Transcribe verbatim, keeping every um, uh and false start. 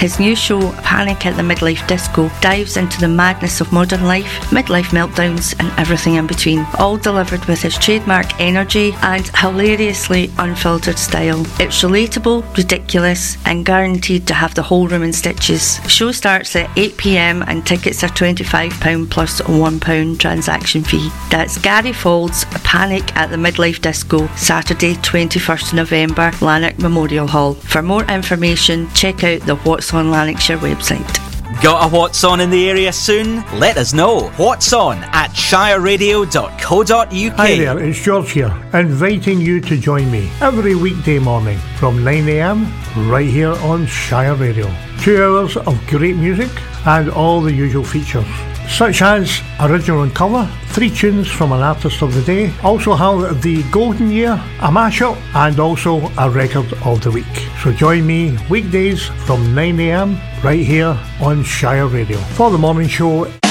His new show, Panic at the Midlife Disco, dives into the madness of modern life, midlife meltdowns and everything in between, all delivered with his trademark energy and hilariously unfiltered style. It's relatable, ridiculous and guaranteed to have the whole room in stitches. The show starts at eight p.m. and tickets are twenty-five pounds plus a one pound transaction fee. That's Gary Fauld's Panic at the Midlife Disco, Saturday twenty-first of November, Lanark Memorial Hall. For more information, check out the What's On Lanarkshire website. Got a What's On in the area soon? Let us know. What's On at shire radio dot co dot uk. Hi there, it's George here, inviting you to join me every weekday morning from nine a.m. right here on Shire Radio. Two hours of great music and all the usual features, such as original and cover, three tunes from an artist of the day, also have the Golden Year, a mashup, and also a record of the week. So join me weekdays from nine a.m. right here on Shire Radio for the morning show.